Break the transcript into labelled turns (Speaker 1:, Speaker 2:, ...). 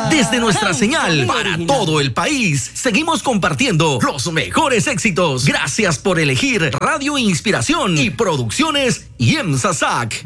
Speaker 1: Desde nuestra señal para todo el país, seguimos compartiendo los mejores éxitos. Gracias por elegir Radio Inspiración y Producciones IEMSA SAC.